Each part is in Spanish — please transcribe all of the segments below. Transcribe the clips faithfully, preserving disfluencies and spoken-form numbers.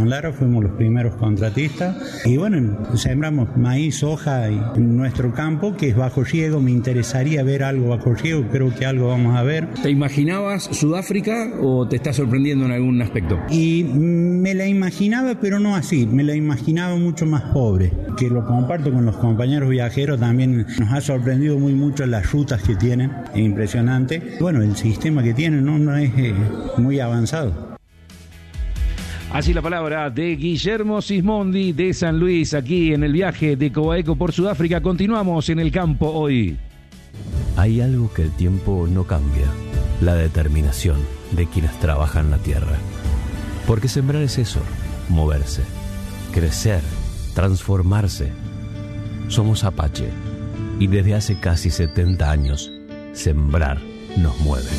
con Lara fuimos los primeros contratistas y bueno, sembramos maíz, soja y en nuestro campo, que es bajo riego. Me interesaría ver algo bajo riego, creo que algo vamos a ver. ¿Te imaginabas Sudáfrica o te está sorprendiendo en algún aspecto? Y me la imaginaba, pero no así, me la imaginaba mucho más pobre, que lo comparto con los compañeros viajeros. También nos ha sorprendido muy mucho las rutas que tienen, es impresionante. Bueno, el sistema que tienen no, no es eh, muy avanzado. Así la palabra de Guillermo Sismondi de San Luis, aquí en el viaje de Cobaeco por Sudáfrica. Continuamos en el campo hoy. Hay algo que el tiempo no cambia, la determinación de quienes trabajan la tierra. Porque sembrar es eso, moverse, crecer, transformarse. Somos Apache y desde hace casi setenta años, sembrar nos mueve.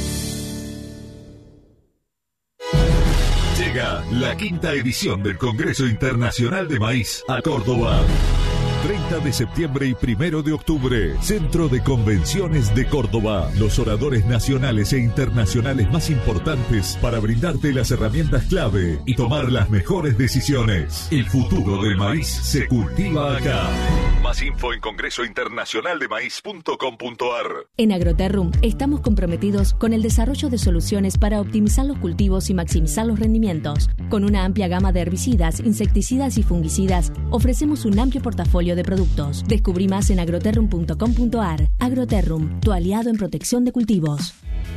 Llega la quinta edición del Congreso Internacional de Maíz a Córdoba. treinta de septiembre y primero de octubre, Centro de Convenciones de Córdoba. Los oradores nacionales e internacionales más importantes para brindarte las herramientas clave y tomar las mejores decisiones. El futuro del maíz se cultiva acá. Más info en congreso internacional de maíz punto com punto a r. En Agroterrum estamos comprometidos con el desarrollo de soluciones para optimizar los cultivos y maximizar los rendimientos. Con una amplia gama de herbicidas, insecticidas y fungicidas, ofrecemos un amplio portafolio de productos. Descubrí más en agroterrum punto com punto a r. Agroterrum, tu aliado en protección de cultivos.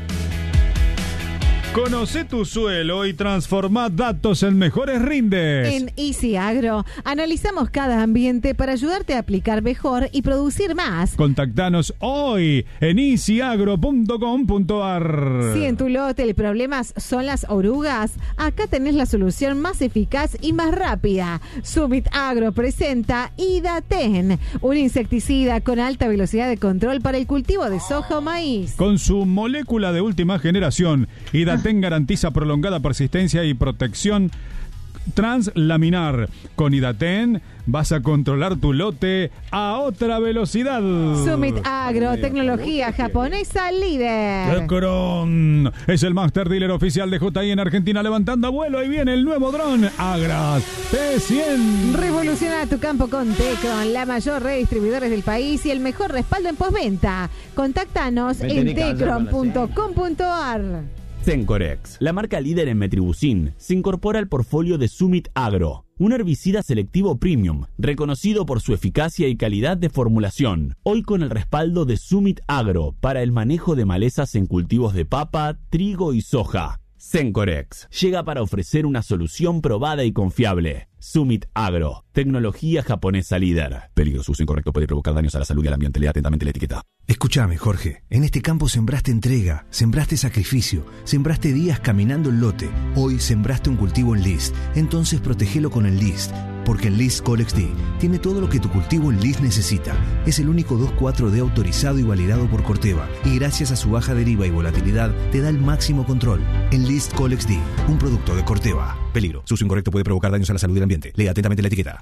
Conoce tu suelo y transforma datos en mejores rindes. En Easy Agro analizamos cada ambiente para ayudarte a aplicar mejor y producir más. Contactanos hoy en easy agro punto com punto a r. Si en tu lote el problema son las orugas, acá tenés la solución más eficaz y más rápida. Summit Agro presenta Idaten, un insecticida con alta velocidad de control para el cultivo de soja o maíz. Con su molécula de última generación, Idaten garantiza prolongada persistencia y protección translaminar. Con Idaten vas a controlar tu lote a otra velocidad. Summit Agro, tecnología japonesa líder. Tecron es el Master Dealer oficial de J I en Argentina, levantando vuelo. Ahí viene el nuevo dron Agras T cien. Revoluciona tu campo con Tecron, la mayor red de distribuidores del país y el mejor respaldo en postventa. Contáctanos en tecron punto com punto a r. Cencorex, la marca líder en metribuzin, se incorpora al portfolio de Summit Agro, un herbicida selectivo premium, reconocido por su eficacia y calidad de formulación. Hoy con el respaldo de Summit Agro para el manejo de malezas en cultivos de papa, trigo y soja. Cencorex llega para ofrecer una solución probada y confiable. Summit Agro, tecnología japonesa líder. Peligro, su uso incorrecto puede provocar daños a la salud y al ambiente. Lea atentamente la etiqueta. Escúchame, Jorge. En este campo sembraste entrega, sembraste sacrificio, sembraste días caminando el lote. Hoy sembraste un cultivo en List. Entonces protegelo con el List. Porque el List Colex D tiene todo lo que tu cultivo en List necesita. Es el único dos cuatro D autorizado y validado por Corteva. Y gracias a su baja deriva y volatilidad, te da el máximo control. En List Colex D, un producto de Corteva. Peligro. Su uso incorrecto puede provocar daños a la salud y al ambiente. Lea atentamente la etiqueta.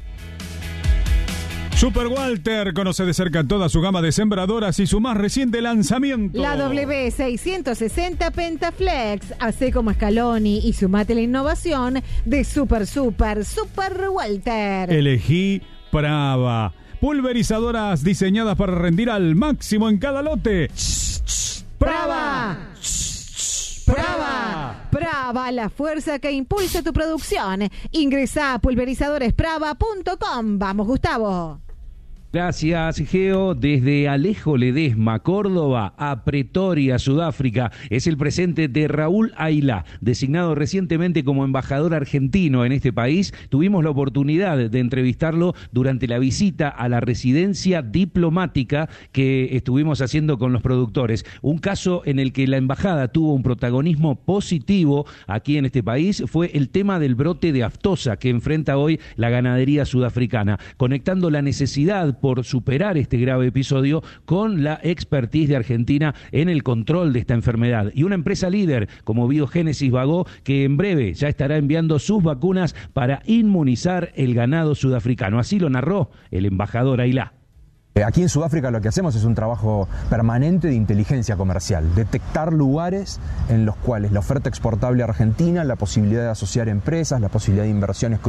Super Walter conoce de cerca toda su gama de sembradoras y su más reciente lanzamiento. La W seiscientos sesenta Pentaflex. Hacé como Scaloni y sumate la innovación de Super Super Super Walter. Elegí Brava. Pulverizadoras diseñadas para rendir al máximo en cada lote. ¡Brava! ¡Brava! Brava, la fuerza que impulsa tu producción. Ingresá a pulverizadores brava punto com. Vamos, Gustavo. Gracias, Geo. Desde Alejo Ledesma, Córdoba, a Pretoria, Sudáfrica, es el presente de Raúl Ailá, designado recientemente como embajador argentino en este país. Tuvimos la oportunidad de entrevistarlo durante la visita a la residencia diplomática que estuvimos haciendo con los productores. Un caso en el que la embajada tuvo un protagonismo positivo aquí en este país fue el tema del brote de aftosa que enfrenta hoy la ganadería sudafricana, conectando la necesidad por superar este grave episodio con la expertise de Argentina en el control de esta enfermedad. Y una empresa líder como Biogénesis Bagó, que en breve ya estará enviando sus vacunas para inmunizar el ganado sudafricano. Así lo narró el embajador Ailá. Aquí en Sudáfrica lo que hacemos es un trabajo permanente de inteligencia comercial, detectar lugares en los cuales la oferta exportable argentina, la posibilidad de asociar empresas, la posibilidad de inversiones